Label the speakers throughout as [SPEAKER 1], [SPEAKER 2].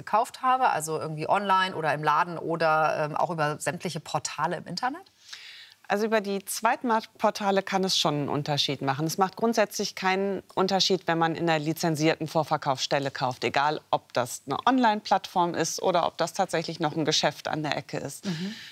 [SPEAKER 1] gekauft habe, also irgendwie online oder im Laden oder auch über sämtliche Portale im Internet?
[SPEAKER 2] Also über die Zweitmarktportale kann es schon einen Unterschied machen. Es macht grundsätzlich keinen Unterschied, wenn man in einer lizenzierten Vorverkaufsstelle kauft. Egal, ob das eine Online-Plattform ist oder ob das tatsächlich noch ein Geschäft an der Ecke ist.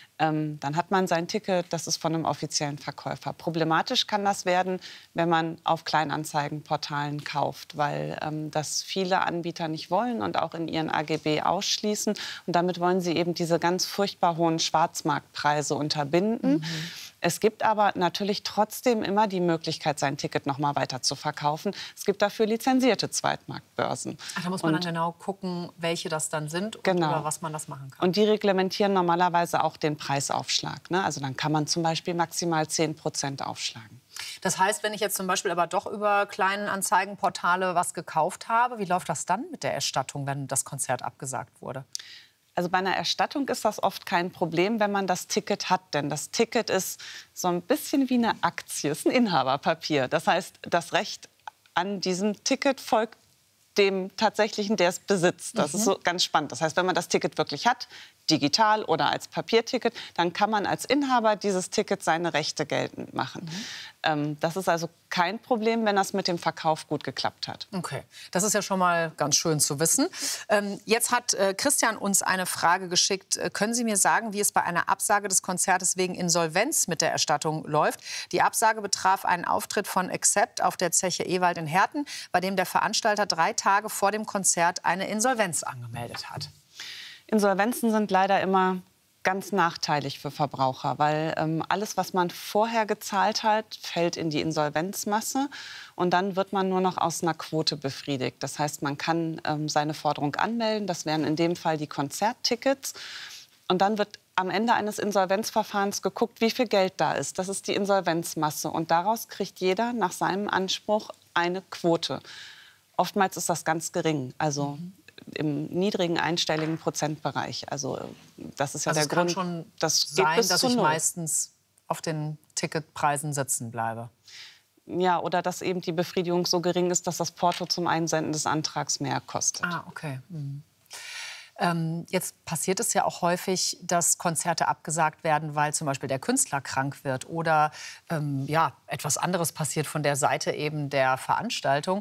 [SPEAKER 2] Dann hat man sein Ticket, das ist von einem offiziellen Verkäufer. Problematisch kann das werden, wenn man auf Kleinanzeigenportalen kauft, weil das viele Anbieter nicht wollen und auch in ihren AGB ausschließen. Und damit wollen sie eben diese ganz furchtbar hohen Schwarzmarktpreise unterbinden. Es gibt aber natürlich trotzdem immer die Möglichkeit, sein Ticket noch mal weiter zu verkaufen. Es gibt dafür lizenzierte Zweitmarktbörsen.
[SPEAKER 1] Ach, da muss man dann genau gucken, welche das dann sind und
[SPEAKER 2] Genau.
[SPEAKER 1] über was man das machen kann.
[SPEAKER 2] Und die reglementieren normalerweise auch den Preisaufschlag. Ne? Also dann kann man zum Beispiel maximal 10% aufschlagen.
[SPEAKER 1] Das heißt, wenn ich jetzt zum Beispiel aber doch über kleinen Anzeigenportale was gekauft habe, wie läuft das dann mit der Erstattung, wenn das Konzert abgesagt wurde?
[SPEAKER 2] Also bei einer Erstattung ist das oft kein Problem, wenn man das Ticket hat. Denn das Ticket ist so ein bisschen wie eine Aktie, ist ein Inhaberpapier. Das heißt, das Recht an diesem Ticket folgt dem tatsächlichen, der es besitzt. Das ist so ganz spannend. Das heißt, wenn man das Ticket wirklich hat, digital oder als Papierticket, dann kann man als Inhaber dieses Tickets seine Rechte geltend machen. Das ist also kein Problem, wenn das mit dem Verkauf gut geklappt hat.
[SPEAKER 1] Okay, das ist ja schon mal ganz schön zu wissen. Jetzt hat Christian uns eine Frage geschickt. Können Sie mir sagen, wie es bei einer Absage des Konzertes wegen Insolvenz mit der Erstattung läuft? Die Absage betraf einen Auftritt von Accept auf der Zeche Ewald in Herten, bei dem der Veranstalter 3 Tage vor dem Konzert eine Insolvenz angemeldet hat.
[SPEAKER 2] Insolvenzen sind leider immer ganz nachteilig für Verbraucher, weil alles, was man vorher gezahlt hat, fällt in die Insolvenzmasse und dann wird man nur noch aus einer Quote befriedigt. Das heißt, man kann seine Forderung anmelden, das wären in dem Fall die Konzerttickets und dann wird am Ende eines Insolvenzverfahrens geguckt, wie viel Geld da ist. Das ist die Insolvenzmasse und daraus kriegt jeder nach seinem Anspruch eine Quote. Oftmals ist das ganz gering, also im niedrigen einstelligen Prozentbereich. Also das ist ja der Grund.
[SPEAKER 1] Schon
[SPEAKER 2] das
[SPEAKER 1] sein,
[SPEAKER 2] geht bis
[SPEAKER 1] dass
[SPEAKER 2] zu
[SPEAKER 1] ich
[SPEAKER 2] 0.
[SPEAKER 1] meistens auf den Ticketpreisen sitzen bleibe.
[SPEAKER 2] Ja, oder dass eben die Befriedigung so gering ist, dass das Porto zum Einsenden des Antrags mehr kostet.
[SPEAKER 1] Ah, okay. Jetzt passiert es ja auch häufig, dass Konzerte abgesagt werden, weil zum Beispiel der Künstler krank wird oder ja, etwas anderes passiert von der Seite eben der Veranstaltung.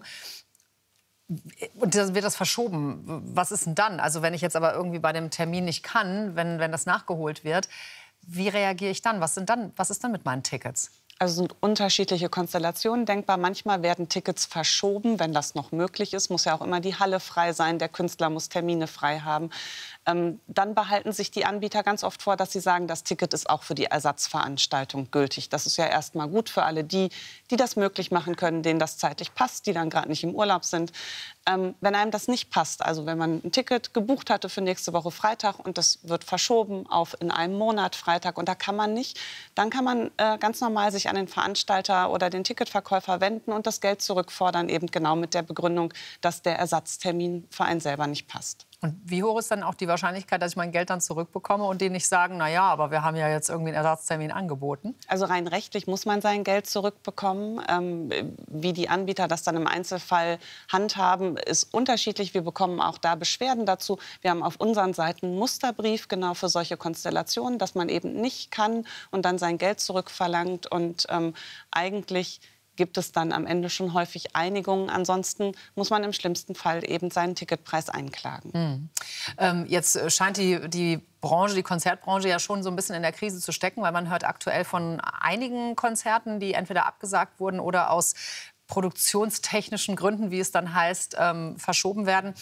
[SPEAKER 1] Und dann wird das verschoben. Was ist denn dann? Also wenn ich jetzt aber irgendwie bei dem Termin nicht kann, wenn das nachgeholt wird, wie reagiere ich dann? Was ist dann mit meinen Tickets?
[SPEAKER 2] Also sind unterschiedliche Konstellationen denkbar. Manchmal werden Tickets verschoben, wenn das noch möglich ist. Muss ja auch immer die Halle frei sein. Der Künstler muss Termine frei haben. Dann behalten sich die Anbieter ganz oft vor, dass sie sagen, das Ticket ist auch für die Ersatzveranstaltung gültig. Das ist ja erstmal gut für alle die, die das möglich machen können, denen das zeitlich passt, die dann gerade nicht im Urlaub sind. Wenn einem das nicht passt, also wenn man ein Ticket gebucht hatte für nächste Woche Freitag und das wird verschoben auf in einem Monat Freitag und da kann man nicht, dann kann man ganz normal sich an den Veranstalter oder den Ticketverkäufer wenden und das Geld zurückfordern, eben genau mit der Begründung, dass der Ersatztermin für einen selber nicht passt.
[SPEAKER 1] Und wie hoch ist dann auch die Wahrscheinlichkeit, dass ich mein Geld dann zurückbekomme und die nicht sagen, na ja, aber wir haben ja jetzt irgendwie einen Ersatztermin angeboten?
[SPEAKER 2] Also rein rechtlich muss man sein Geld zurückbekommen. Wie die Anbieter das dann im Einzelfall handhaben, ist unterschiedlich. Wir bekommen auch da Beschwerden dazu. Wir haben auf unseren Seiten einen Musterbrief genau für solche Konstellationen, dass man eben nicht kann und dann sein Geld zurückverlangt. Und eigentlich gibt es dann am Ende schon häufig Einigungen. Ansonsten muss man im schlimmsten Fall eben seinen Ticketpreis einklagen.
[SPEAKER 1] Jetzt scheint die Branche, die Konzertbranche ja schon so ein bisschen in der Krise zu stecken, weil man hört aktuell von einigen Konzerten, die entweder abgesagt wurden oder aus produktionstechnischen Gründen, wie es dann heißt, verschoben werden.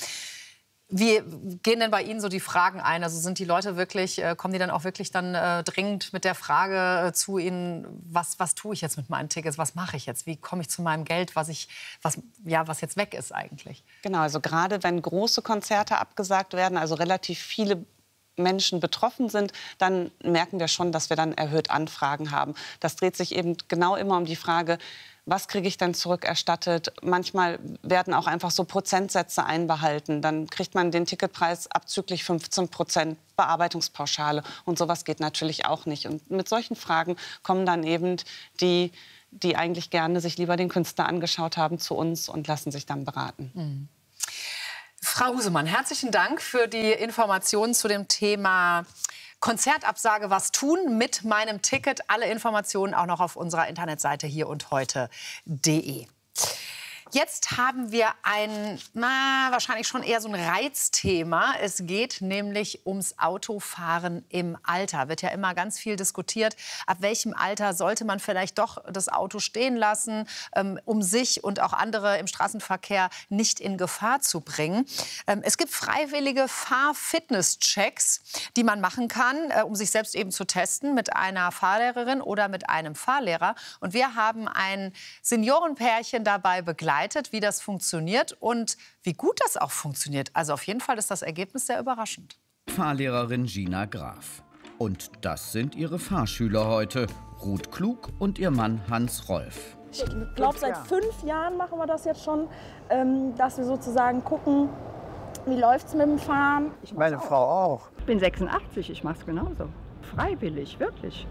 [SPEAKER 1] Wie gehen denn bei Ihnen so die Fragen ein? Also sind die Leute wirklich, kommen die dann auch wirklich dann dringend mit der Frage zu Ihnen, was tue ich jetzt mit meinen Tickets, was mache ich jetzt, wie komme ich zu meinem Geld, was jetzt weg ist eigentlich?
[SPEAKER 2] Genau, also gerade wenn große Konzerte abgesagt werden, also relativ viele Menschen betroffen sind, dann merken wir schon, dass wir dann erhöht Anfragen haben. Das dreht sich eben genau immer um die Frage, was kriege ich dann zurückerstattet? Manchmal werden auch einfach so Prozentsätze einbehalten. Dann kriegt man den Ticketpreis abzüglich 15% Bearbeitungspauschale. Und sowas geht natürlich auch nicht. Und mit solchen Fragen kommen dann eben die eigentlich gerne sich lieber den Künstler angeschaut haben, zu uns und lassen sich dann beraten.
[SPEAKER 1] Frau Husemann, herzlichen Dank für die Informationen zu dem Thema Konzertabsage, was tun mit meinem Ticket. Alle Informationen auch noch auf unserer Internetseite hierundheute.de. Jetzt haben wir wahrscheinlich schon eher so ein Reizthema. Es geht nämlich ums Autofahren im Alter. Wird ja immer ganz viel diskutiert. Ab welchem Alter sollte man vielleicht doch das Auto stehen lassen, um sich und auch andere im Straßenverkehr nicht in Gefahr zu bringen? Es gibt freiwillige Fahr-Fitness-Checks, die man machen kann, um sich selbst eben zu testen mit einer Fahrlehrerin oder mit einem Fahrlehrer. Und wir haben ein Seniorenpärchen dabei begleitet, wie das funktioniert und wie gut das auch funktioniert. Also auf jeden Fall ist das Ergebnis sehr überraschend.
[SPEAKER 3] Fahrlehrerin Gina Graf. Und das sind ihre Fahrschüler heute, Ruth Klug und ihr Mann Hans Rolf.
[SPEAKER 4] Ich glaube, seit 5 Jahren machen wir das jetzt schon, dass wir sozusagen gucken, wie läuft es mit dem Fahren.
[SPEAKER 5] Meine Frau auch.
[SPEAKER 6] Ich bin 86, ich mache es genauso. Freiwillig, wirklich.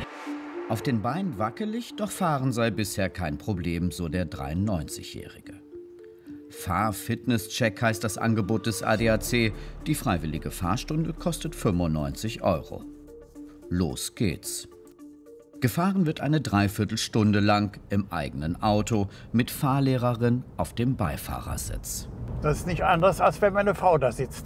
[SPEAKER 3] Auf den Beinen wackelig, doch fahren sei bisher kein Problem, so der 93-Jährige. Fahr-Fitness-Check heißt das Angebot des ADAC. Die freiwillige Fahrstunde kostet 95 €. Los geht's. Gefahren wird eine Dreiviertelstunde lang im eigenen Auto mit Fahrlehrerin auf dem Beifahrersitz.
[SPEAKER 5] Das ist nicht anders, als wenn meine Frau da sitzt.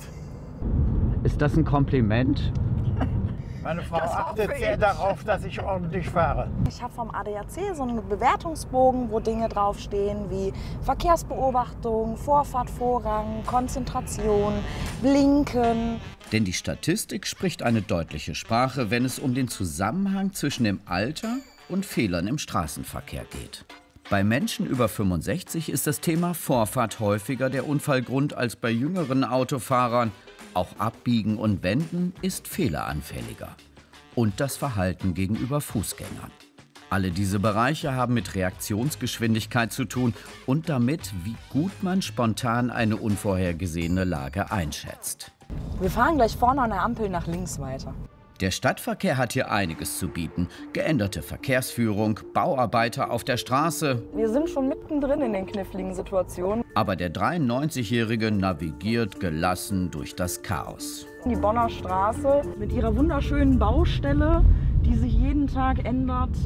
[SPEAKER 3] Ist das ein Kompliment?
[SPEAKER 5] Meine Frau achtet sehr darauf, dass ich ordentlich fahre.
[SPEAKER 4] Ich habe vom ADAC so einen Bewertungsbogen, wo Dinge draufstehen wie Verkehrsbeobachtung, Vorfahrt, Vorrang, Konzentration, Blinken.
[SPEAKER 3] Denn die Statistik spricht eine deutliche Sprache, wenn es um den Zusammenhang zwischen dem Alter und Fehlern im Straßenverkehr geht. Bei Menschen über 65 ist das Thema Vorfahrt häufiger der Unfallgrund als bei jüngeren Autofahrern. Auch Abbiegen und Wenden ist fehleranfälliger. Und das Verhalten gegenüber Fußgängern. Alle diese Bereiche haben mit Reaktionsgeschwindigkeit zu tun und damit, wie gut man spontan eine unvorhergesehene Lage einschätzt.
[SPEAKER 4] Wir fahren gleich vorne an der Ampel nach links weiter.
[SPEAKER 3] Der Stadtverkehr hat hier einiges zu bieten. Geänderte Verkehrsführung, Bauarbeiter auf der Straße.
[SPEAKER 4] Wir sind schon mittendrin in den kniffligen Situationen.
[SPEAKER 3] Aber der 93-Jährige navigiert gelassen durch das Chaos.
[SPEAKER 4] Die Bonner Straße mit ihrer wunderschönen Baustelle, die sich jeden Tag ändert,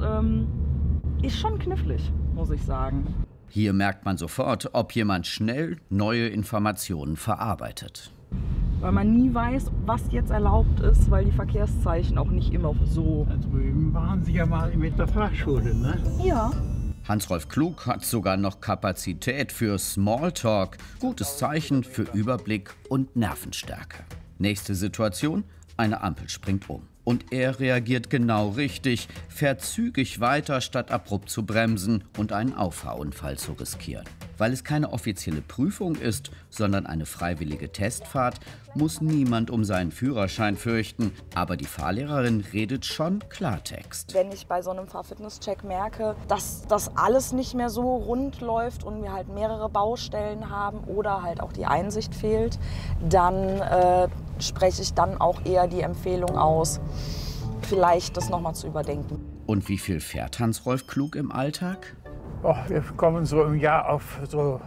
[SPEAKER 4] ist schon knifflig, muss ich sagen.
[SPEAKER 3] Hier merkt man sofort, ob jemand schnell neue Informationen verarbeitet.
[SPEAKER 4] Weil man nie weiß, was jetzt erlaubt ist, weil die Verkehrszeichen auch nicht immer so...
[SPEAKER 5] Da drüben waren Sie ja mal mit der Fahrschule, ne?
[SPEAKER 4] Ja.
[SPEAKER 3] Hans-Rolf Klug hat sogar noch Kapazität für Smalltalk. Gutes Zeichen für Überblick und Nervenstärke. Nächste Situation, eine Ampel springt um. Und er reagiert genau richtig, fährt zügig weiter, statt abrupt zu bremsen und einen Auffahrunfall zu riskieren. Weil es keine offizielle Prüfung ist, sondern eine freiwillige Testfahrt, muss niemand um seinen Führerschein fürchten. Aber die Fahrlehrerin redet schon Klartext.
[SPEAKER 4] Wenn ich bei so einem Fahr-Fitness-Check merke, dass das alles nicht mehr so rund läuft und wir halt mehrere Baustellen haben oder halt auch die Einsicht fehlt, dann spreche ich dann auch eher die Empfehlung aus, vielleicht das nochmal zu überdenken.
[SPEAKER 3] Und wie viel fährt Hans-Rolf Klug im Alltag?
[SPEAKER 5] Oh, wir kommen so im Jahr auf so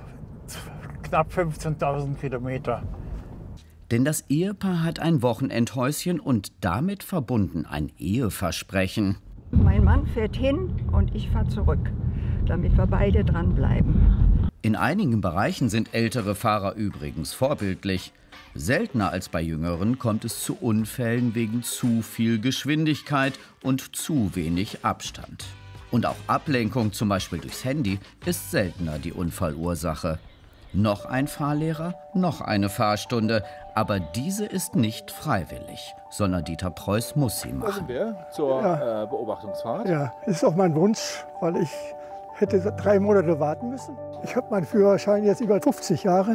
[SPEAKER 5] knapp 15.000 Kilometer.
[SPEAKER 3] Denn das Ehepaar hat ein Wochenendhäuschen und damit verbunden ein Eheversprechen.
[SPEAKER 6] Mein Mann fährt hin und ich fahre zurück, damit wir beide dranbleiben.
[SPEAKER 3] In einigen Bereichen sind ältere Fahrer übrigens vorbildlich. Seltener als bei Jüngeren kommt es zu Unfällen wegen zu viel Geschwindigkeit und zu wenig Abstand. Und auch Ablenkung, zum Beispiel durchs Handy, ist seltener die Unfallursache. Noch ein Fahrlehrer, noch eine Fahrstunde. Aber diese ist nicht freiwillig, sondern Dieter Preuß muss sie machen.
[SPEAKER 7] Da sind wir zur Beobachtungsfahrt.
[SPEAKER 8] Ja, das ist auch mein Wunsch, weil ich hätte 3 Monate warten müssen. Ich habe meinen Führerschein jetzt über 50 Jahre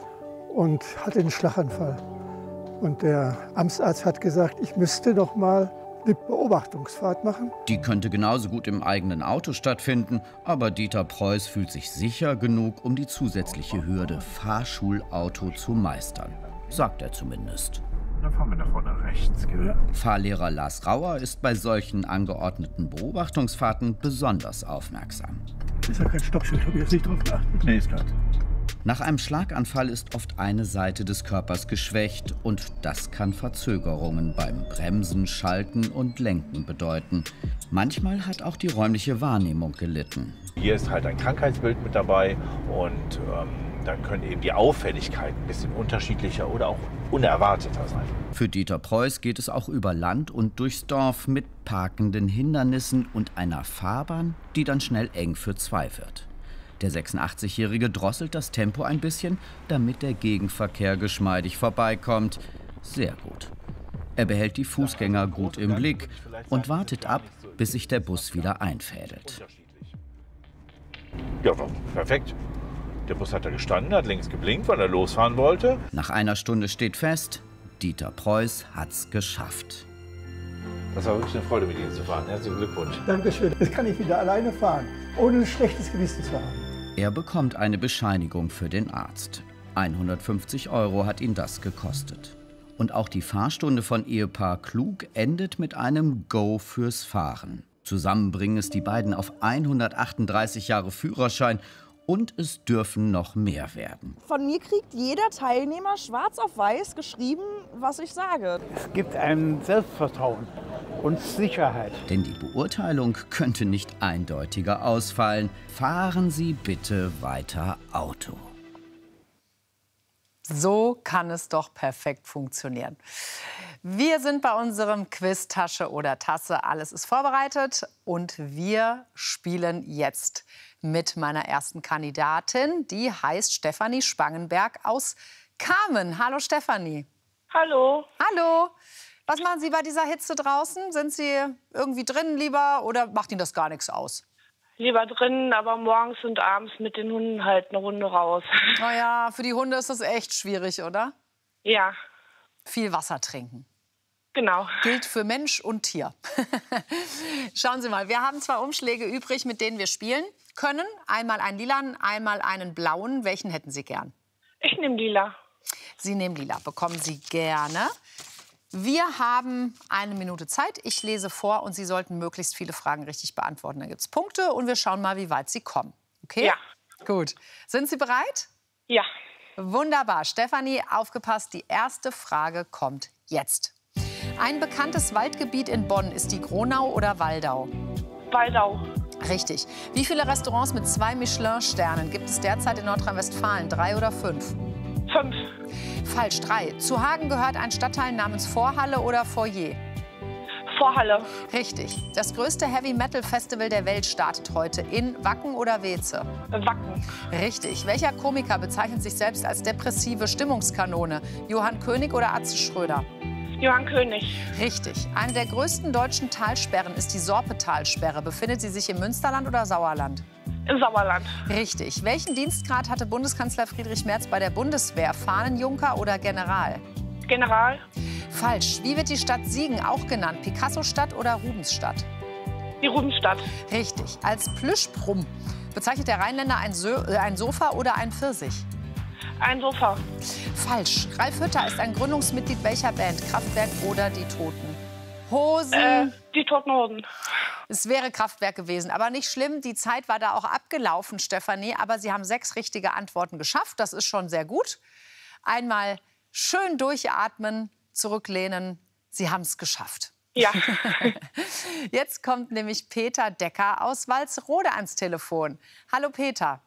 [SPEAKER 8] und hatte einen Schlaganfall. Und der Amtsarzt hat gesagt, ich müsste doch mal eine Beobachtungsfahrt machen.
[SPEAKER 3] Die könnte genauso gut im eigenen Auto stattfinden, aber Dieter Preuß fühlt sich sicher genug, um die zusätzliche Hürde Fahrschulauto zu meistern. Sagt er zumindest.
[SPEAKER 5] Dann fahren wir da vorne rechts, gell?
[SPEAKER 3] Fahrlehrer Lars Rauer ist bei solchen angeordneten Beobachtungsfahrten besonders aufmerksam.
[SPEAKER 8] Ist ja kein Stoppschild, habe ich jetzt nicht drauf geachtet.
[SPEAKER 5] Nee, ist klar.
[SPEAKER 3] Nach einem Schlaganfall ist oft eine Seite des Körpers geschwächt und das kann Verzögerungen beim Bremsen, Schalten und Lenken bedeuten. Manchmal hat auch die räumliche Wahrnehmung gelitten.
[SPEAKER 7] Hier ist halt ein Krankheitsbild mit dabei und dann können eben die Auffälligkeiten ein bisschen unterschiedlicher oder auch unerwarteter sein.
[SPEAKER 3] Für Dieter Preuß geht es auch über Land und durchs Dorf mit parkenden Hindernissen und einer Fahrbahn, die dann schnell eng für zwei wird. Der 86-Jährige drosselt das Tempo ein bisschen, damit der Gegenverkehr geschmeidig vorbeikommt. Sehr gut. Er behält die Fußgänger gut im Blick und wartet ab, bis sich der Bus wieder einfädelt.
[SPEAKER 7] Ja, perfekt. Der Bus hat da gestanden, hat links geblinkt, weil er losfahren wollte.
[SPEAKER 3] Nach einer Stunde steht fest, Dieter Preuß hat's geschafft.
[SPEAKER 7] Das war wirklich eine Freude, mit Ihnen zu fahren. Herzlichen Glückwunsch.
[SPEAKER 8] Dankeschön. Jetzt kann ich wieder alleine fahren, ohne ein schlechtes Gewissen zu haben.
[SPEAKER 3] Er bekommt eine Bescheinigung für den Arzt. 150 € hat ihn das gekostet. Und auch die Fahrstunde von Ehepaar Klug endet mit einem Go fürs Fahren. Zusammen bringen es die beiden auf 138 Jahre Führerschein und es dürfen noch mehr werden.
[SPEAKER 4] Von mir kriegt jeder Teilnehmer schwarz auf weiß geschrieben, was ich sage.
[SPEAKER 5] Es gibt einem Selbstvertrauen und Sicherheit.
[SPEAKER 3] Denn die Beurteilung könnte nicht eindeutiger ausfallen. Fahren Sie bitte weiter Auto.
[SPEAKER 1] So kann es doch perfekt funktionieren. Wir sind bei unserem Quiz Tasche oder Tasse. Alles ist vorbereitet und wir spielen jetzt mit meiner ersten Kandidatin. Die heißt Stefanie Spangenberg aus Kamen. Hallo Stefanie.
[SPEAKER 9] Hallo.
[SPEAKER 1] Hallo. Was machen Sie bei dieser Hitze draußen? Sind Sie irgendwie drin lieber oder macht Ihnen das gar nichts aus?
[SPEAKER 9] Lieber drinnen, aber morgens und abends mit den Hunden halt eine Runde raus.
[SPEAKER 1] Naja, für die Hunde ist das echt schwierig, oder?
[SPEAKER 9] Ja.
[SPEAKER 1] Viel Wasser trinken.
[SPEAKER 9] Genau.
[SPEAKER 1] Gilt für Mensch und Tier. Schauen Sie mal, wir haben 2 Umschläge übrig, mit denen wir spielen können. Einmal einen lilanen, einmal einen blauen. Welchen hätten Sie gern?
[SPEAKER 9] Ich nehme lila.
[SPEAKER 1] Sie nehmen lila, bekommen Sie gerne. Wir haben 1 Minute Zeit. Ich lese vor und Sie sollten möglichst viele Fragen richtig beantworten. Dann gibt es Punkte und wir schauen mal, wie weit Sie kommen. Okay?
[SPEAKER 9] Ja.
[SPEAKER 1] Gut. Sind Sie bereit?
[SPEAKER 9] Ja.
[SPEAKER 1] Wunderbar. Stefanie, aufgepasst. Die erste Frage kommt jetzt. Ein bekanntes Waldgebiet in Bonn ist die Gronau oder Waldau?
[SPEAKER 9] Waldau.
[SPEAKER 1] Richtig. Wie viele Restaurants mit 2 Michelin-Sternen gibt es derzeit in Nordrhein-Westfalen? 3 oder 5?
[SPEAKER 9] 5.
[SPEAKER 1] Falsch, 3. Zu Hagen gehört ein Stadtteil namens Vorhalle oder Foyer?
[SPEAKER 9] Vorhalle.
[SPEAKER 1] Richtig. Das größte Heavy-Metal-Festival der Welt startet heute in Wacken oder Weze?
[SPEAKER 9] Wacken.
[SPEAKER 1] Richtig. Welcher Komiker bezeichnet sich selbst als depressive Stimmungskanone? Johann König oder Atze Schröder?
[SPEAKER 9] Johann König.
[SPEAKER 1] Richtig. Eine der größten deutschen Talsperren ist die Sorpetalsperre. Befindet sie sich im Münsterland oder Sauerland?
[SPEAKER 9] Im Sauerland.
[SPEAKER 1] Richtig. Welchen Dienstgrad hatte Bundeskanzler Friedrich Merz bei der Bundeswehr? Fahnenjunker oder General?
[SPEAKER 9] General.
[SPEAKER 1] Falsch. Wie wird die Stadt Siegen auch genannt? Picasso-Stadt oder Rubensstadt?
[SPEAKER 9] Die Rubenstadt.
[SPEAKER 1] Richtig. Als Plüschbrumm bezeichnet der Rheinländer ein Sofa oder ein Pfirsich?
[SPEAKER 9] Ein Sofa.
[SPEAKER 1] Falsch. Ralf Hütter ist ein Gründungsmitglied welcher Band? Kraftwerk oder die Toten Hosen?
[SPEAKER 9] Die Toten Hosen.
[SPEAKER 1] Es wäre Kraftwerk gewesen, aber nicht schlimm. Die Zeit war da auch abgelaufen, Stefanie. Aber Sie haben 6 richtige Antworten geschafft. Das ist schon sehr gut. Einmal schön durchatmen, zurücklehnen. Sie haben es geschafft.
[SPEAKER 9] Ja.
[SPEAKER 1] Jetzt kommt nämlich Peter Decker aus Walsrode ans Telefon. Hallo Peter.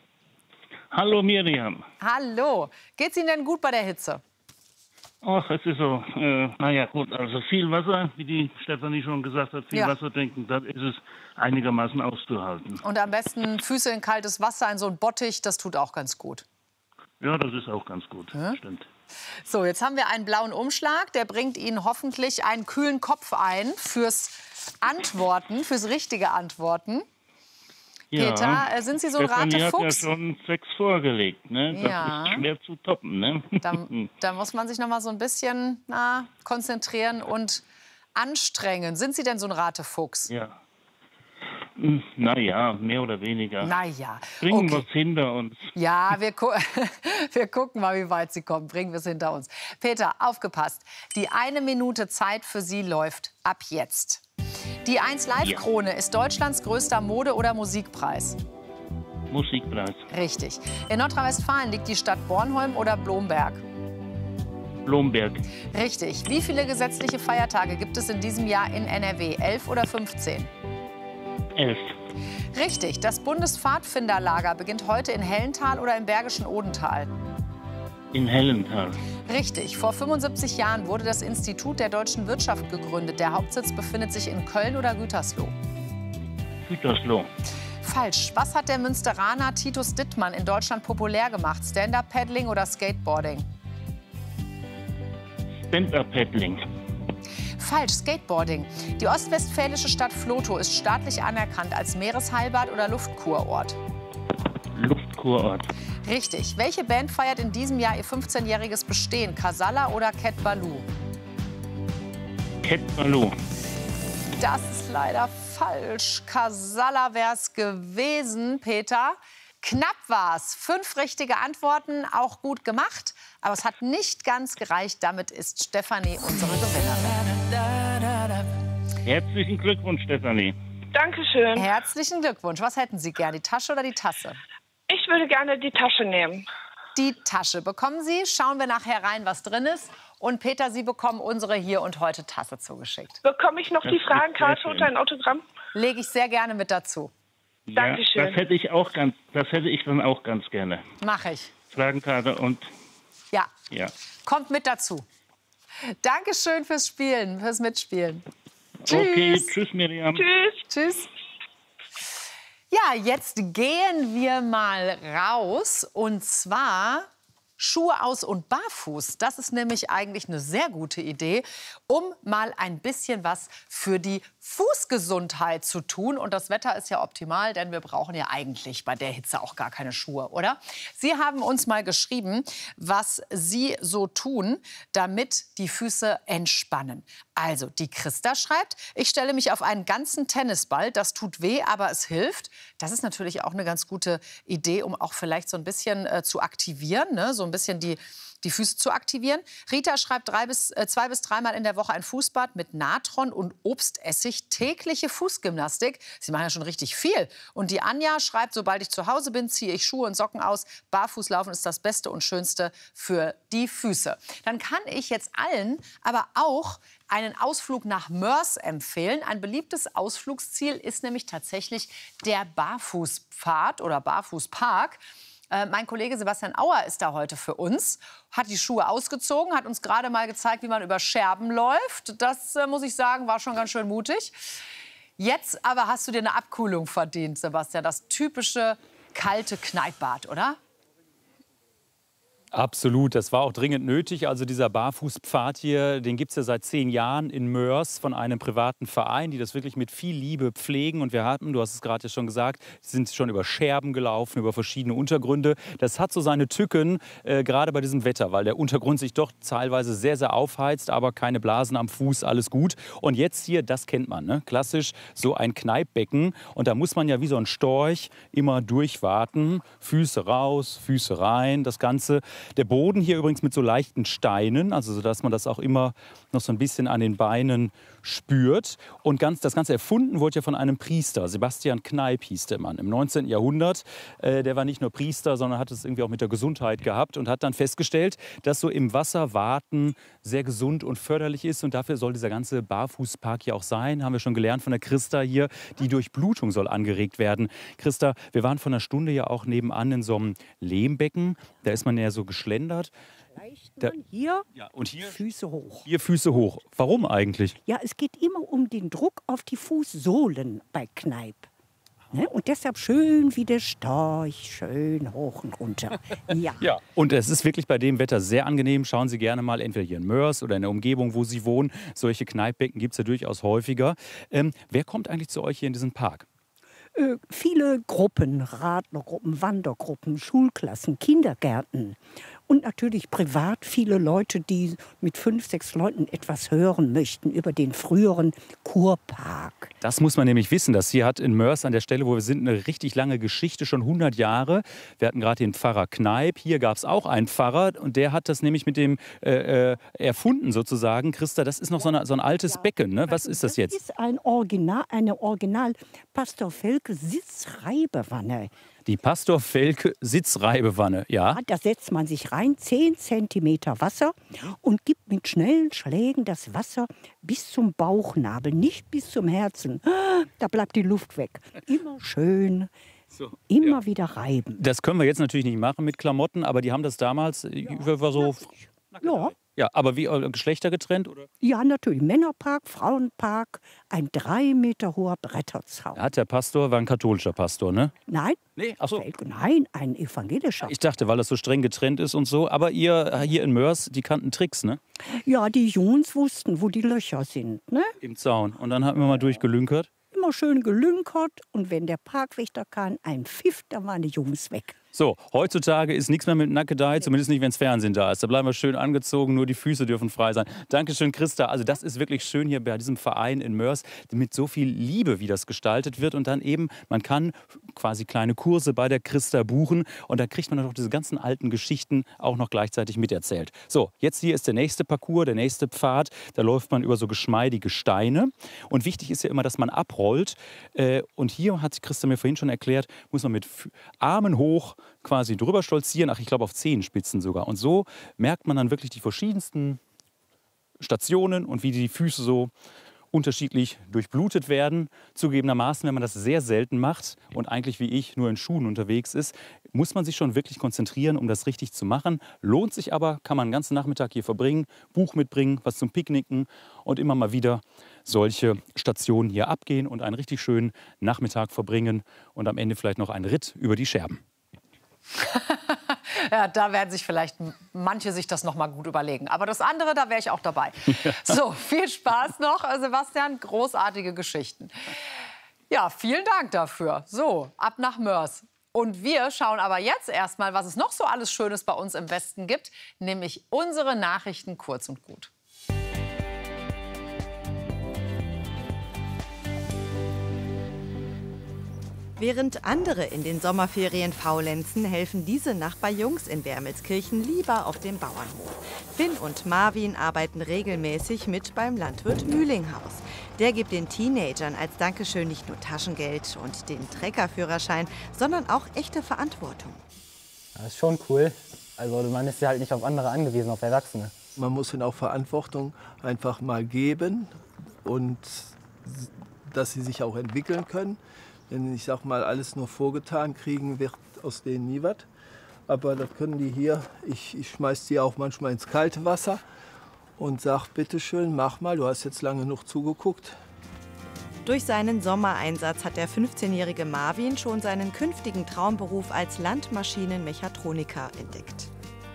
[SPEAKER 10] Hallo Miriam.
[SPEAKER 1] Hallo. Geht's Ihnen denn gut bei der Hitze?
[SPEAKER 10] Ach, es ist so, naja gut, also viel Wasser, wie die Stefanie schon gesagt hat, viel Wasser trinken, dann ist es einigermaßen auszuhalten.
[SPEAKER 1] Und am besten Füße in kaltes Wasser, in so ein Bottich, das tut auch ganz gut.
[SPEAKER 10] Ja, das ist auch ganz gut, stimmt.
[SPEAKER 1] So, jetzt haben wir einen blauen Umschlag, der bringt Ihnen hoffentlich einen kühlen Kopf ein fürs Antworten, fürs richtige Antworten.
[SPEAKER 10] Ja,
[SPEAKER 1] Peter, sind Sie so ein
[SPEAKER 10] Stefanie
[SPEAKER 1] Ratefuchs?
[SPEAKER 10] hat ja schon 6 vorgelegt, ne? Das ist schwer zu toppen, ne?
[SPEAKER 1] Da muss man sich noch mal so ein bisschen konzentrieren und anstrengen. Sind Sie denn so ein Ratefuchs?
[SPEAKER 10] Ja. Naja, mehr oder weniger.
[SPEAKER 1] Naja.
[SPEAKER 10] Bringen wir es hinter uns.
[SPEAKER 1] Ja, wir gucken mal, wie weit Sie kommen. Bringen wir es hinter uns. Peter, aufgepasst. Die 1 Minute Zeit für Sie läuft ab jetzt. Die 1 Live-Krone ist Deutschlands größter Mode- oder Musikpreis?
[SPEAKER 10] Musikpreis.
[SPEAKER 1] Richtig. In Nordrhein-Westfalen liegt die Stadt Bornholm oder Blomberg?
[SPEAKER 10] Blomberg.
[SPEAKER 1] Richtig. Wie viele gesetzliche Feiertage gibt es in diesem Jahr in NRW? 11 oder 15?
[SPEAKER 10] 11.
[SPEAKER 1] Richtig. Das Bundespfadfinderlager beginnt heute in Hellental oder im Bergischen Odental?
[SPEAKER 10] In Hellental.
[SPEAKER 1] Richtig. Vor 75 Jahren wurde das Institut der deutschen Wirtschaft gegründet. Der Hauptsitz befindet sich in Köln oder Gütersloh?
[SPEAKER 10] Gütersloh.
[SPEAKER 1] Falsch. Was hat der Münsteraner Titus Dittmann in Deutschland populär gemacht? Stand-up-Paddling oder Skateboarding?
[SPEAKER 10] Stand-up-Paddling.
[SPEAKER 1] Falsch. Skateboarding. Die ostwestfälische Stadt Vlotho ist staatlich anerkannt als Meeresheilbad oder Luftkurort?
[SPEAKER 10] Luftkurort.
[SPEAKER 1] Richtig. Welche Band feiert in diesem Jahr ihr 15-jähriges Bestehen? Casalla oder Cat Balou?
[SPEAKER 10] Cat Balou.
[SPEAKER 1] Das ist leider falsch. Casalla wäre es gewesen, Peter. Knapp war's. 5 richtige Antworten, auch gut gemacht. Aber es hat nicht ganz gereicht. Damit ist Stefanie unsere Gewinnerin.
[SPEAKER 10] Herzlichen Glückwunsch, Stefanie.
[SPEAKER 9] Dankeschön.
[SPEAKER 1] Herzlichen Glückwunsch. Was hätten Sie gern, die Tasche oder die Tasse?
[SPEAKER 9] Ich würde gerne die Tasche nehmen.
[SPEAKER 1] Die Tasche bekommen Sie. Schauen wir nachher rein, was drin ist. Und Peter, Sie bekommen unsere Hier und Heute Tasse zugeschickt.
[SPEAKER 9] Bekomme ich noch die Fragenkarte und ein Autogramm?
[SPEAKER 1] Lege ich sehr gerne mit dazu.
[SPEAKER 10] Ja,
[SPEAKER 9] Dankeschön.
[SPEAKER 10] das hätte ich dann auch ganz gerne.
[SPEAKER 1] Mache ich.
[SPEAKER 10] Fragenkarte und
[SPEAKER 1] Ja.
[SPEAKER 10] ja.
[SPEAKER 1] Kommt mit dazu. Dankeschön fürs Spielen, fürs Mitspielen.
[SPEAKER 10] Okay,
[SPEAKER 1] Tschüss.
[SPEAKER 10] tschüss Miriam.
[SPEAKER 9] Tschüss.
[SPEAKER 1] Tschüss. Ja, jetzt gehen wir mal raus und zwar Schuhe aus und barfuß. Das ist nämlich eigentlich eine sehr gute Idee, um mal ein bisschen was für die Fußgesundheit zu tun. Und das Wetter ist ja optimal, denn wir brauchen ja eigentlich bei der Hitze auch gar keine Schuhe, oder? Sie haben uns mal geschrieben, was Sie so tun, damit die Füße entspannen. Also, die Christa schreibt, ich stelle mich auf einen ganzen Tennisball. Das tut weh, aber es hilft. Das ist natürlich auch eine ganz gute Idee, um auch vielleicht so ein bisschen zu aktivieren, ne? So ein bisschen die Füße zu aktivieren. Rita schreibt 2 bis 3 Mal in der Woche ein Fußbad mit Natron und Obstessig, tägliche Fußgymnastik. Sie machen ja schon richtig viel. Und die Anja schreibt, sobald ich zu Hause bin, ziehe ich Schuhe und Socken aus. Barfußlaufen ist das Beste und Schönste für die Füße. Dann kann ich jetzt allen aber auch einen Ausflug nach Moers empfehlen. Ein beliebtes Ausflugsziel ist nämlich tatsächlich der Barfußpfad oder Barfußpark. Mein Kollege Sebastian Auer ist da heute für uns, hat die Schuhe ausgezogen, hat uns gerade mal gezeigt, wie man über Scherben läuft. Das, muss ich sagen, war schon ganz schön mutig. Jetzt aber hast du dir eine Abkühlung verdient, Sebastian. Das typische kalte Kneippbad, oder?
[SPEAKER 11] Absolut, das war auch dringend nötig. Also dieser Barfußpfad hier, den gibt es ja seit 10 Jahren in Moers von einem privaten Verein, die das wirklich mit viel Liebe pflegen. Und wir hatten, du hast es gerade ja schon gesagt, sind schon über Scherben gelaufen, über verschiedene Untergründe. Das hat so seine Tücken, gerade bei diesem Wetter, weil der Untergrund sich doch teilweise sehr, sehr aufheizt, aber keine Blasen am Fuß, alles gut. Und jetzt hier, das kennt man, ne? Klassisch so ein Kneippbecken. Und da muss man ja wie so ein Storch immer durchwarten. Füße raus, Füße rein, das Ganze. Der Boden hier übrigens mit so leichten Steinen, also sodass man das auch immer noch so ein bisschen an den Beinen spürt. Und das Ganze erfunden wurde ja von einem Priester, Sebastian Kneipp hieß der Mann, im 19. Jahrhundert. Der war nicht nur Priester, sondern hat es irgendwie auch mit der Gesundheit gehabt und hat dann festgestellt, dass so im Wasser warten sehr gesund und förderlich ist. Und dafür soll dieser ganze Barfußpark hier auch sein, haben wir schon gelernt von der Christa hier. Die Durchblutung soll angeregt werden. Christa, wir waren vor einer Stunde ja auch nebenan in so einem Lehmbecken. Da ist man ja so geschlendert.
[SPEAKER 12] Hier,
[SPEAKER 11] ja, und hier
[SPEAKER 12] Füße hoch.
[SPEAKER 11] Hier Füße hoch. Warum eigentlich?
[SPEAKER 12] Ja, es geht immer um den Druck auf die Fußsohlen bei Kneipp. Ne? Und deshalb schön wie der Storch, schön hoch und runter. Ja.
[SPEAKER 11] Ja. Und es ist wirklich bei dem Wetter sehr angenehm. Schauen Sie gerne mal entweder hier in Moers oder in der Umgebung, wo Sie wohnen. Solche Kneippbecken gibt es ja durchaus häufiger. Wer kommt eigentlich zu euch hier in diesen Park?
[SPEAKER 12] Viele Gruppen, Radlergruppen, Wandergruppen, Schulklassen, Kindergärten. Und natürlich privat viele Leute, die mit 5, 6 Leuten etwas hören möchten über den früheren Kurpark.
[SPEAKER 11] Das muss man nämlich wissen. Das hier hat in Moers an der Stelle, wo wir sind, eine richtig lange Geschichte, schon 100 Jahre. Wir hatten gerade den Pfarrer Kneipp. Hier gab es auch einen Pfarrer und der hat das nämlich mit dem erfunden sozusagen. Christa, das ist noch so ein altes Becken. Ne? Was ist das jetzt?
[SPEAKER 12] Das ist eine Original Pastor Felke Sitzreibewanne.
[SPEAKER 11] Die Pastor Felke Sitzreibewanne, ja.
[SPEAKER 12] Da setzt man sich rein, 10 cm Wasser und gibt mit schnellen Schlägen das Wasser bis zum Bauchnabel, nicht bis zum Herzen. Da bleibt die Luft weg. Immer schön, immer wieder reiben.
[SPEAKER 11] Das können wir jetzt natürlich nicht machen mit Klamotten, aber die haben das damals war so...
[SPEAKER 12] Ja.
[SPEAKER 11] Ja, aber wie Geschlechter getrennt? Oder?
[SPEAKER 12] Ja, natürlich. Männerpark, Frauenpark, ein 3 Meter hoher Bretterzaun.
[SPEAKER 11] Hat der Pastor, war ein katholischer Pastor, ne?
[SPEAKER 12] Nein,
[SPEAKER 11] nee, ach so.
[SPEAKER 12] Nein, ein evangelischer.
[SPEAKER 11] Ich dachte, weil das so streng getrennt ist und so. Aber ihr hier in Mörs, die kannten Tricks, ne?
[SPEAKER 12] Ja, die Jungs wussten, wo die Löcher sind, ne?
[SPEAKER 11] Im Zaun. Und dann haben wir mal durchgelünkert.
[SPEAKER 12] Immer schön gelünkert. Und wenn der Parkwächter kam, ein Pfiff, dann waren die Jungs weg.
[SPEAKER 11] So, heutzutage ist nichts mehr mit Nackedei, zumindest nicht, wenn das Fernsehen da ist. Da bleiben wir schön angezogen, nur die Füße dürfen frei sein. Dankeschön, Christa. Also das ist wirklich schön hier bei diesem Verein in Mörs, mit so viel Liebe, wie das gestaltet wird. Und dann eben, man kann quasi kleine Kurse bei der Christa buchen. Und da kriegt man dann auch diese ganzen alten Geschichten auch noch gleichzeitig miterzählt. So, jetzt hier ist der nächste Parcours, der nächste Pfad. Da läuft man über so geschmeidige Steine. Und wichtig ist ja immer, dass man abrollt. Und hier hat Christa mir vorhin schon erklärt, muss man mit Armen hoch quasi drüber stolzieren, ach ich glaube auf Zehenspitzen sogar. Und so merkt man dann wirklich die verschiedensten Stationen und wie die Füße so unterschiedlich durchblutet werden. Zugegebenermaßen, wenn man das sehr selten macht und eigentlich wie ich nur in Schuhen unterwegs ist, muss man sich schon wirklich konzentrieren, um das richtig zu machen. Lohnt sich aber, kann man den ganzen Nachmittag hier verbringen, Buch mitbringen, was zum Picknicken und immer mal wieder solche Stationen hier abgehen und einen richtig schönen Nachmittag verbringen und am Ende vielleicht noch einen Ritt über die Scherben.
[SPEAKER 1] Ja, da werden sich vielleicht manche sich das noch mal gut überlegen. Aber das andere, da wäre ich auch dabei. So, viel Spaß noch, Sebastian. Großartige Geschichten. Ja, vielen Dank dafür. So, ab nach Mörs. Und wir schauen aber jetzt erstmal, was es noch so alles Schönes bei uns im Westen gibt, nämlich unsere Nachrichten kurz und gut.
[SPEAKER 13] Während andere in den Sommerferien faulenzen, helfen diese Nachbarjungs in Wermelskirchen lieber auf dem Bauernhof. Finn und Marvin arbeiten regelmäßig mit beim Landwirt Mühlinghaus. Der gibt den Teenagern als Dankeschön nicht nur Taschengeld und den Treckerführerschein, sondern auch echte Verantwortung.
[SPEAKER 14] Das ist schon cool. Also man ist ja halt nicht auf andere angewiesen, auf Erwachsene.
[SPEAKER 15] Man muss ihnen auch Verantwortung einfach mal geben und dass sie sich auch entwickeln können. Wenn ich sag mal, alles nur vorgetan kriegen, wird aus denen nie was. Aber das können die hier. Ich schmeiß die auch manchmal ins kalte Wasser und sag, bitteschön, mach mal, du hast jetzt lange genug zugeguckt.
[SPEAKER 13] Durch seinen Sommereinsatz hat der 15-jährige Marvin schon seinen künftigen Traumberuf als Landmaschinenmechatroniker entdeckt.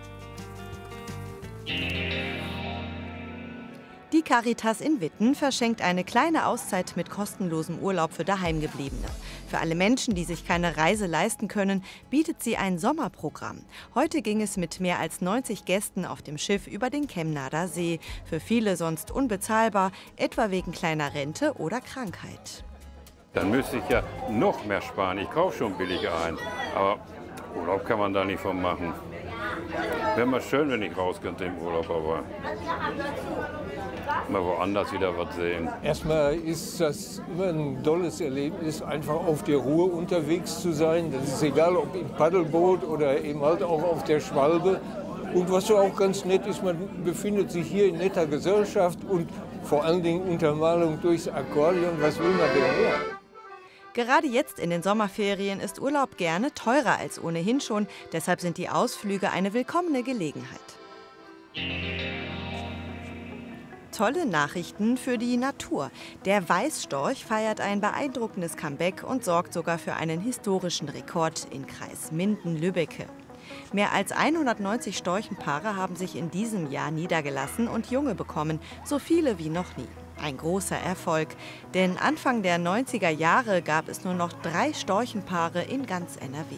[SPEAKER 13] Die Caritas in Witten verschenkt eine kleine Auszeit mit kostenlosem Urlaub für Daheimgebliebene. Für alle Menschen, die sich keine Reise leisten können, bietet sie ein Sommerprogramm. Heute ging es mit mehr als 90 Gästen auf dem Schiff über den Kemnader See. Für viele sonst unbezahlbar, etwa wegen kleiner Rente oder Krankheit.
[SPEAKER 16] Dann müsste ich ja noch mehr sparen. Ich kaufe schon billig ein. Aber Urlaub kann man da nicht von machen. Wäre mal schön, wenn ich raus könnte im Urlaub, aber mal woanders wieder was sehen.
[SPEAKER 17] Erstmal ist das immer ein tolles Erlebnis, einfach auf der Ruhr unterwegs zu sein. Das ist egal, ob im Paddelboot oder eben halt auch auf der Schwalbe. Und was so auch ganz nett ist, man befindet sich hier in netter Gesellschaft und vor allen Dingen Untermalung durchs Akkordeon. Was will man denn mehr?
[SPEAKER 13] Gerade jetzt in den Sommerferien ist Urlaub gerne teurer als ohnehin schon. Deshalb sind die Ausflüge eine willkommene Gelegenheit. Tolle Nachrichten für die Natur. Der Weißstorch feiert ein beeindruckendes Comeback und sorgt sogar für einen historischen Rekord in Kreis Minden-Lübbecke. Mehr als 190 Storchenpaare haben sich in diesem Jahr niedergelassen und Junge bekommen, so viele wie noch nie. Ein großer Erfolg, denn Anfang der 90er Jahre gab es nur noch 3 Storchenpaare in ganz NRW.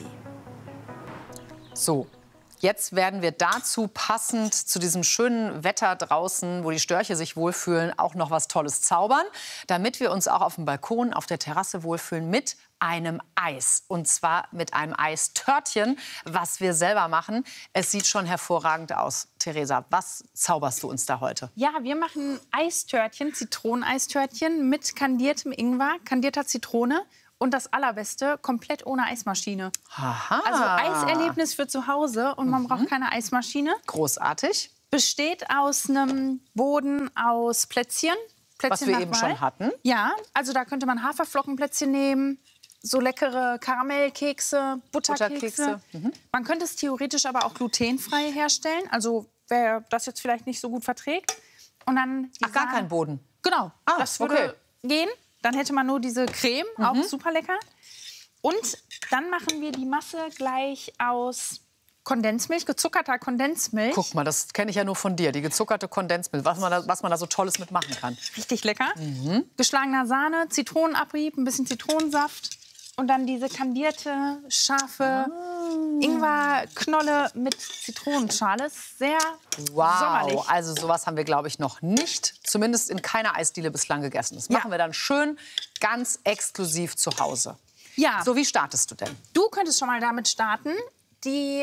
[SPEAKER 1] So, jetzt werden wir dazu passend zu diesem schönen Wetter draußen, wo die Störche sich wohlfühlen, auch noch was Tolles zaubern, damit wir uns auch auf dem Balkon, auf der Terrasse wohlfühlen mit einem Eis. Und zwar mit einem Eistörtchen, was wir selber machen. Es sieht schon hervorragend aus. Theresa, was zauberst du uns da heute?
[SPEAKER 18] Ja, wir machen Eistörtchen, Zitroneneistörtchen mit kandiertem Ingwer, kandierter Zitrone Und das Allerbeste, komplett ohne Eismaschine.
[SPEAKER 1] Aha.
[SPEAKER 18] Also Eiserlebnis für zu Hause und man braucht keine Eismaschine.
[SPEAKER 1] Großartig.
[SPEAKER 18] Besteht aus einem Boden aus Plätzchen.
[SPEAKER 1] Was wir eben schon hatten.
[SPEAKER 18] Ja, also da könnte man Haferflockenplätzchen nehmen, so leckere Karamellkekse, Butterkekse. Man könnte es theoretisch aber auch glutenfrei herstellen. Also wer das jetzt vielleicht nicht so gut verträgt. Und dann
[SPEAKER 1] gar kein Boden?
[SPEAKER 18] Genau, das würde gehen. Dann hätte man nur diese Creme, auch super lecker. Und dann machen wir die Masse gleich aus Kondensmilch, gezuckerter Kondensmilch.
[SPEAKER 1] Guck mal, das kenne ich ja nur von dir, die gezuckerte Kondensmilch, was man da so Tolles mitmachen kann.
[SPEAKER 18] Richtig lecker. Geschlagener Sahne, Zitronenabrieb, ein bisschen Zitronensaft und dann diese kandierte, scharfe Ingwerknolle mit Zitronenschale. Sehr sommerlich.
[SPEAKER 1] Also sowas haben wir, glaube ich, noch nicht, zumindest in keiner Eisdiele bislang gegessen. Das machen wir dann schön ganz exklusiv zu Hause.
[SPEAKER 18] Ja.
[SPEAKER 1] So, wie startest du denn?
[SPEAKER 18] Du könntest schon mal damit starten, die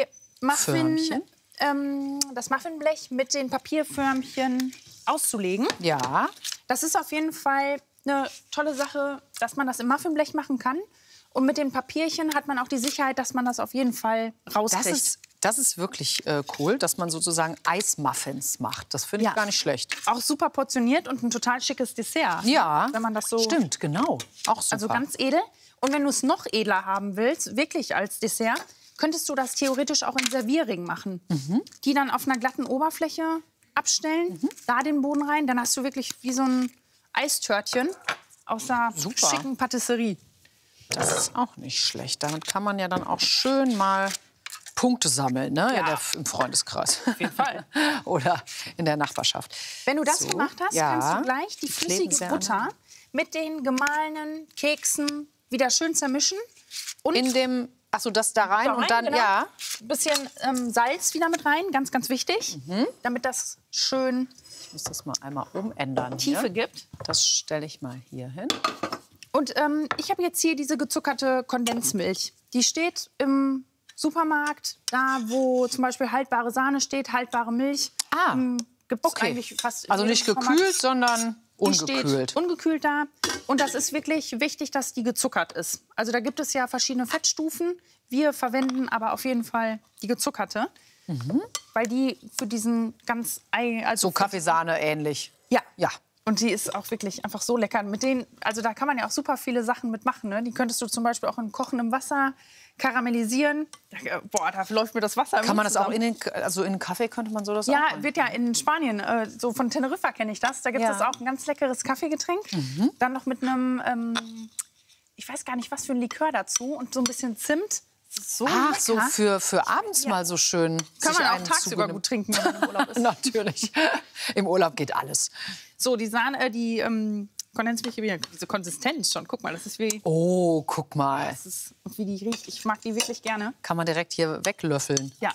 [SPEAKER 18] das Muffinblech mit den Papierförmchen auszulegen.
[SPEAKER 1] Ja.
[SPEAKER 18] Das ist auf jeden Fall eine tolle Sache, dass man das im Muffinblech machen kann. Und mit den Papierchen hat man auch die Sicherheit, dass man das auf jeden Fall rauskriegt.
[SPEAKER 1] Das ist wirklich cool, dass man sozusagen Eismuffins macht. Das finde ich gar nicht schlecht.
[SPEAKER 18] Auch super portioniert und ein total schickes Dessert.
[SPEAKER 1] Ja,
[SPEAKER 18] wenn man das so
[SPEAKER 1] stimmt, genau. Auch super.
[SPEAKER 18] Also ganz edel. Und wenn du es noch edler haben willst, wirklich als Dessert, könntest du das theoretisch auch in Servierring machen. Die dann auf einer glatten Oberfläche abstellen, da den Boden rein. Dann hast du wirklich wie so ein Eistörtchen aus einer schicken Patisserie.
[SPEAKER 1] Das ist auch nicht schlecht. Damit kann man ja dann auch schön mal Punkte sammeln, ne? Im Freundeskreis.
[SPEAKER 18] Auf jeden Fall.
[SPEAKER 1] Oder in der Nachbarschaft.
[SPEAKER 18] Wenn du das gemacht hast, kannst du gleich die flüssige Butter mit den gemahlenen Keksen wieder schön zermischen. Und
[SPEAKER 1] in dem, achso, das da rein und dann,
[SPEAKER 18] genau. Ein bisschen Salz wieder mit rein, ganz, ganz wichtig, damit das schön
[SPEAKER 1] ich muss das mal einmal umändern.
[SPEAKER 18] Tiefe gibt.
[SPEAKER 1] Das stelle ich mal hier hin.
[SPEAKER 18] Und ich habe jetzt hier diese gezuckerte Kondensmilch. Die steht im Supermarkt, da wo zum Beispiel haltbare Sahne steht, haltbare Milch. Gibt es eigentlich fast
[SPEAKER 1] also nicht gekühlt, sondern ungekühlt.
[SPEAKER 18] Die steht ungekühlt da. Und das ist wirklich wichtig, dass die gezuckert ist. Also da gibt es ja verschiedene Fettstufen. Wir verwenden aber auf jeden Fall die gezuckerte. Weil die für diesen ganz...
[SPEAKER 1] so Kaffeesahne ähnlich.
[SPEAKER 18] Ja. Und die ist auch wirklich einfach so lecker. Mit denen, also da kann man ja auch super viele Sachen mitmachen. Ne? Die könntest du zum Beispiel auch in kochendem Wasser karamellisieren. Boah, da läuft mir das Wasser im
[SPEAKER 1] Kann man
[SPEAKER 18] Mund
[SPEAKER 1] das auch
[SPEAKER 18] zusammen.
[SPEAKER 1] in den Kaffee könnte man so das auch
[SPEAKER 18] Ja,
[SPEAKER 1] machen?
[SPEAKER 18] wird ja in Spanien, so von Teneriffa kenne ich das. Da gibt es auch ein ganz leckeres Kaffeegetränk. Dann noch mit einem, ich weiß gar nicht, was für ein Likör dazu und so ein bisschen Zimt. So
[SPEAKER 1] ach, so für abends mal so schön.
[SPEAKER 18] Kann man auch tagsüber gut trinken, wenn man im Urlaub ist.
[SPEAKER 1] Natürlich. Im Urlaub geht alles.
[SPEAKER 18] So, die Sahne, die Kondensmilch, diese Konsistenz schon. Guck mal, das ist wie...
[SPEAKER 1] Oh, guck mal.
[SPEAKER 18] Das ist, wie die riecht. Ich mag die wirklich gerne.
[SPEAKER 1] Kann man direkt hier weglöffeln.
[SPEAKER 18] Ja.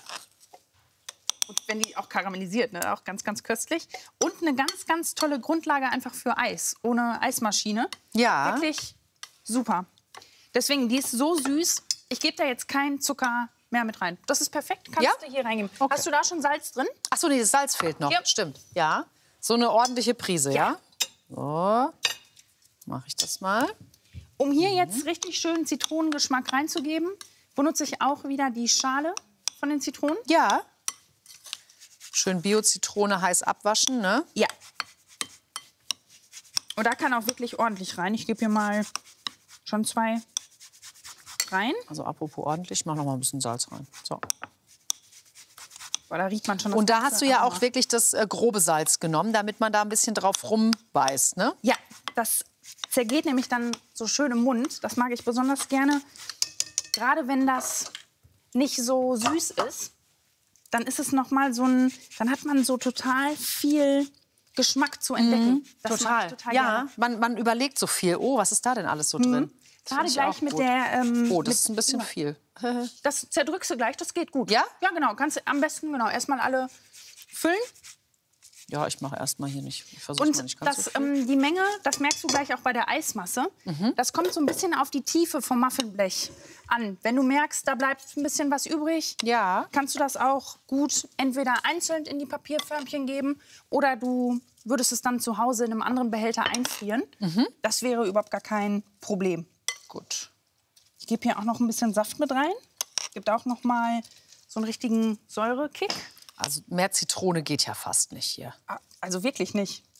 [SPEAKER 18] Und wenn die auch karamellisiert, ne? Auch ganz, ganz köstlich. Und eine ganz, ganz tolle Grundlage einfach für Eis. Ohne Eismaschine.
[SPEAKER 1] Ja.
[SPEAKER 18] Wirklich super. Deswegen, die ist so süß. Ich gebe da jetzt keinen Zucker mehr mit rein. Das ist perfekt. Kannst du hier reingeben. Okay. Hast du da schon Salz drin?
[SPEAKER 1] Ach so, nee, das Salz fehlt noch.
[SPEAKER 18] Ja.
[SPEAKER 1] Stimmt. Ja. So eine ordentliche Prise, ja? So. Mache ich das mal.
[SPEAKER 18] Um hier jetzt richtig schön Zitronengeschmack reinzugeben, benutze ich auch wieder die Schale von den Zitronen.
[SPEAKER 1] Ja. Schön Bio-Zitrone heiß abwaschen, ne?
[SPEAKER 18] Ja. Und da kann auch wirklich ordentlich rein. Ich gebe hier mal schon 2 rein.
[SPEAKER 1] Also apropos ordentlich, ich mache noch mal ein bisschen Salz rein. So.
[SPEAKER 18] Boah, da riecht man schon.
[SPEAKER 1] Und da hast du ja auch wirklich das grobe Salz genommen, damit man da ein bisschen drauf rumbeißt, ne?
[SPEAKER 18] Ja, das zergeht nämlich dann so schön im Mund. Das mag ich besonders gerne. Gerade wenn das nicht so süß ist, dann ist es noch mal so ein, dann hat man so total viel Geschmack zu entdecken. Das mag ich total
[SPEAKER 1] ja,
[SPEAKER 18] gerne.
[SPEAKER 1] man überlegt so viel. Oh, was ist da denn alles so drin?
[SPEAKER 18] Gerade gleich mit der...
[SPEAKER 1] oh, das ist ein bisschen viel.
[SPEAKER 18] Das zerdrückst du gleich, das geht gut.
[SPEAKER 1] Ja?
[SPEAKER 18] Ja, genau. Kannst du am besten erstmal alle füllen.
[SPEAKER 1] Ja, ich mache erstmal hier nicht. Ich versuche mal nicht ganz so viel.
[SPEAKER 18] Die Menge, das merkst du gleich auch bei der Eismasse. Das kommt so ein bisschen auf die Tiefe vom Muffinblech an. Wenn du merkst, da bleibt ein bisschen was übrig, kannst du das auch gut entweder einzeln in die Papierförmchen geben oder du würdest es dann zu Hause in einem anderen Behälter einfrieren. Das wäre überhaupt gar kein Problem.
[SPEAKER 1] Gut.
[SPEAKER 18] Ich gebe hier auch noch ein bisschen Saft mit rein. Gibt auch noch mal so einen richtigen Säurekick.
[SPEAKER 1] Also mehr Zitrone geht ja fast nicht hier.
[SPEAKER 18] Also wirklich nicht.